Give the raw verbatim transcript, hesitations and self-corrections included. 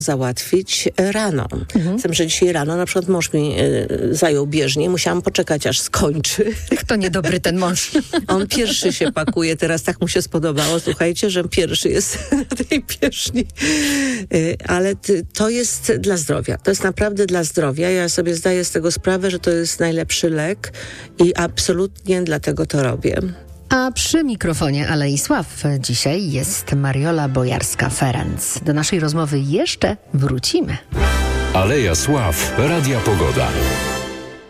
załatwić rano. Mhm. Z tym, że dzisiaj rano na przykład mąż mi y, zajął bieżnię, musiałam poczekać, aż skończy. To niedobry ten mąż. On pierwszy się pakuje, teraz tak mu się spodobało, słuchajcie, że pierwszy jest na tej bieżni. Y, ale ty, to jest dla zdrowia. To jest naprawdę dla zdrowia. Ja sobie zdaję z tego sprawę, że to jest najlepszy lek i absolutnie dlatego to robię. A przy mikrofonie Alei Sław dzisiaj jest Mariola Bojarska-Ferenc. Do naszej rozmowy jeszcze wrócimy. Aleja Sław, Radia Pogoda.